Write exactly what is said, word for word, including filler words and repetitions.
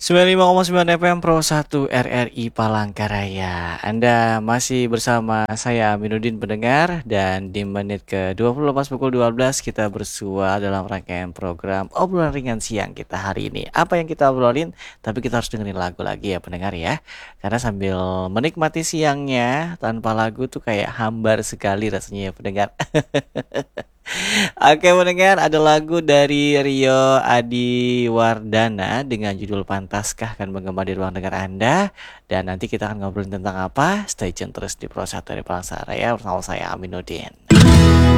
sembilan puluh lima koma sembilan F M Pro satu R R I Palangkaraya. Anda masih bersama saya Aminuddin pendengar, dan di menit ke dua puluh lepas pukul dua belas kita bersua dalam rangkaian program obrolan ringan siang kita hari ini. Apa yang kita obrolin? Tapi kita harus dengerin lagu lagi ya pendengar ya. Karena sambil menikmati siangnya tanpa lagu tuh kayak hambar sekali rasanya ya pendengar. Oke mendengar, ada lagu dari Rio Adiwardana dengan judul Pantaskah akan menggema di ruang dengar Anda. Dan nanti kita akan ngobrolin tentang apa. Stay tune terus di Pro satu dari Palangsara ya, bersama saya Aminuddin.